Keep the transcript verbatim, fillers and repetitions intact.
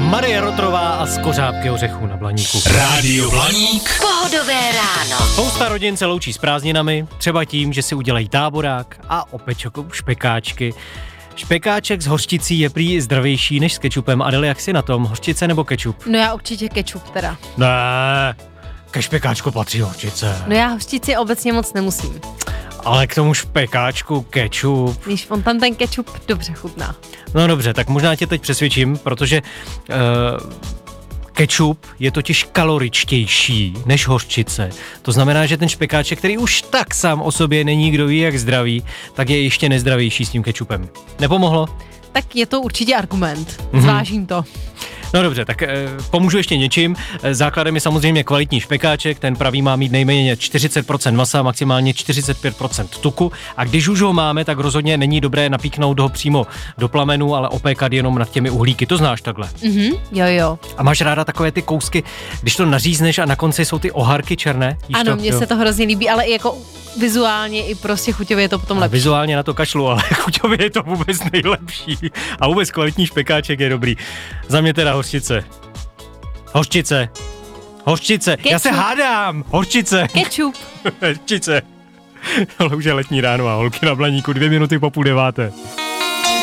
Marie Rotrová a skořápky ořechů na Blaníku. Rádio Blaník. Pohodové ráno. Spousta rodin se loučí s prázdninami, třeba tím, že si udělají táborák a opečou špekáčky. Špekáček s hořčicí je prý zdravější než s kečupem. Adele, jak si na tom? Hořčice nebo kečup? No já určitě kečup teda. Ne, ke špekáčku patří hořčice. No já hořčici obecně moc nemusím. Ale k tomu špekáčku kečup. Víš, on tam ten kečup dobře chutná. No dobře, tak možná tě teď přesvědčím, protože uh, kečup je totiž kaloričtější než hořčice. To znamená, že ten špekáček, který už tak sám o sobě není kdo ví jak zdravý, tak je ještě nezdravější s tím kečupem. Nepomohlo? Tak je to určitě argument. Mhm. Zvážím to. No dobře, tak e, pomůžu ještě něčím. E, základem je samozřejmě kvalitní špekáček, ten pravý má mít nejméně čtyřicet procent masa, maximálně čtyřicet pět procent tuku. A když už ho máme, tak rozhodně není dobré napíknout ho přímo do plamenu, ale opékat jenom nad těmi uhlíky. To znáš takhle? Mhm, jo jo. A máš ráda takové ty kousky, když to nařízneš a na konci jsou ty oharky černé? Víš Ano, to? mně Jo. se to hrozně líbí, ale i jako vizuálně i prostě chuťově je to potom A lepší. vizuálně na to kašlu, ale chuťově je to vůbec nejlepší. A vůbec kvalitní špekáček je dobrý. Za mě teda hořčice. Hořčice. Hořčice. Já se Kečup. hádám. Hořčice. Kečup. Hořčice. Ale už je letní ráno a holky na Blaníku dvě minuty po půl deváté.